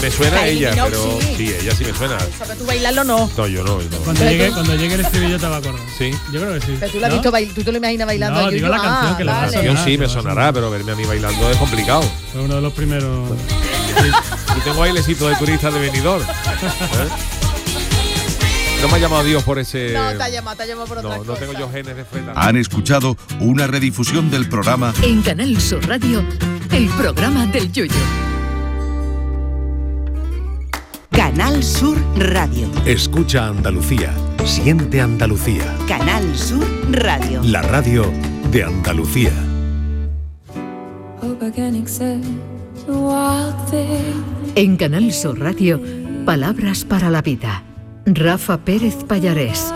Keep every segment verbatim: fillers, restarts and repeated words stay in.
Me suena Kylie ella, Minogue, pero sí. sí, ella sí me suena. Pero tú bailarlo no. No, yo no. no. Cuando Pero llegue, tú- cuando llegue el estribillo te va a acordar. Sí. Yo creo que sí. Pero tú lo has ¿No? visto bail- tú te lo imaginas bailando. No, a digo Yuyu. la canción, Ah, que la vale. canción. Yo Ah, sí me sí, sonará, sí. pero verme a mí bailando es complicado. Fue uno de los primeros. Y tengo bailecito de turista de Benidorm. ¿Eh? No me ha llamado Dios por ese... No, te ha llamado, te ha llamado por otra No, cosa. no tengo yo genes de freta. Han escuchado una redifusión del programa En Canal Sur Radio, el programa del Yoyo. Canal Sur Radio. Escucha Andalucía. Siente Andalucía. Canal Sur Radio. La radio de Andalucía. En Canal Sur Radio, palabras para la vida. Rafa Pérez Pallarés.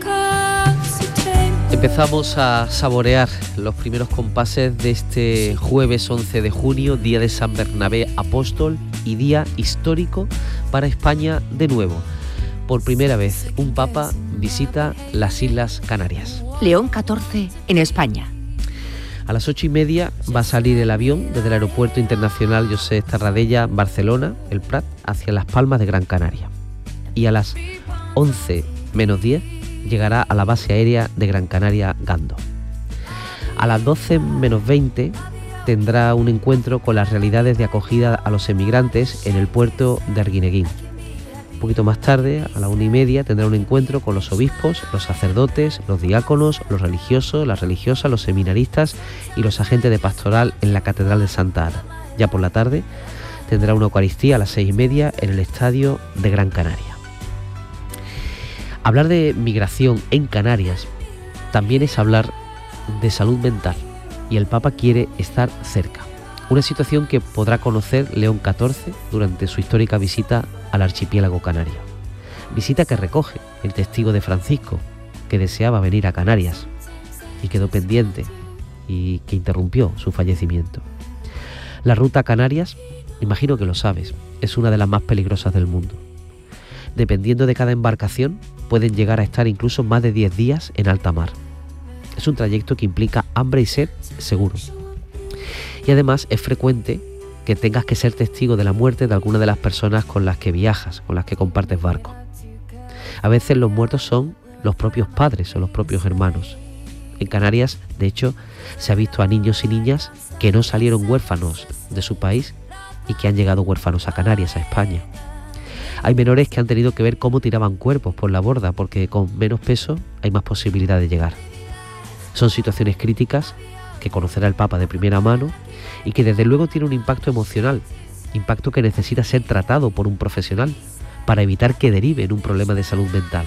Empezamos a saborear los primeros compases de este jueves once de junio, día de San Bernabé Apóstol y día histórico para España de nuevo. Por primera vez, un papa visita las Islas Canarias. León catorce en España. A las ocho y media va a salir el avión desde el Aeropuerto Internacional José Tarradella, Barcelona, el Prat, hacia Las Palmas de Gran Canaria. Y a las once menos diez llegará a la base aérea de Gran Canaria Gando. A las doce menos veinte tendrá un encuentro con las realidades de acogida a los emigrantes en el puerto de Arguineguín. Un poquito más tarde, a la una y media, tendrá un encuentro con los obispos, los sacerdotes, los diáconos, los religiosos, las religiosas, los seminaristas y los agentes de pastoral en la Catedral de Santa Ana. Ya por la tarde tendrá una Eucaristía a las seis y media en el Estadio de Gran Canaria. Hablar de migración en Canarias también es hablar de salud mental, y el Papa quiere estar cerca. Una situación que podrá conocer León catorce durante su histórica visita al archipiélago canario. Visita que recoge el testigo de Francisco, que deseaba venir a Canarias y quedó pendiente y que interrumpió su fallecimiento. La ruta a Canarias, imagino que lo sabes, es una de las más peligrosas del mundo. Dependiendo de cada embarcación, pueden llegar a estar incluso más de diez días en alta mar. Es un trayecto que implica hambre y sed seguro. Y además es frecuente que tengas que ser testigo de la muerte de alguna de las personas con las que viajas, con las que compartes barco. A veces los muertos son los propios padres o los propios hermanos. En Canarias, de hecho, se ha visto a niños y niñas que no salieron huérfanos de su país y que han llegado huérfanos a Canarias, a España. Hay menores que han tenido que ver cómo tiraban cuerpos por la borda, porque con menos peso hay más posibilidad de llegar. Son situaciones críticas que conocerá el Papa de primera mano y que desde luego tiene un impacto emocional, impacto que necesita ser tratado por un profesional para evitar que derive en un problema de salud mental.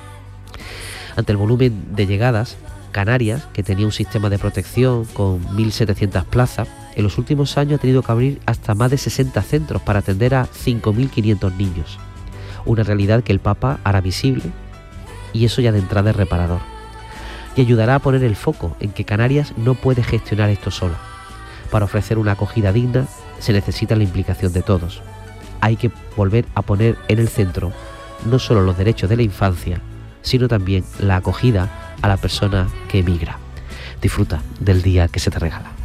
Ante el volumen de llegadas, Canarias, que tenía un sistema de protección con mil setecientas plazas, en los últimos años ha tenido que abrir hasta más de sesenta centros para atender a cinco mil quinientos niños. Una realidad que el Papa hará visible, y eso ya de entrada es reparador. Y ayudará a poner el foco en que Canarias no puede gestionar esto sola. Para ofrecer una acogida digna se necesita la implicación de todos. Hay que volver a poner en el centro no solo los derechos de la infancia, sino también la acogida a la persona que emigra. Disfruta del día que se te regala.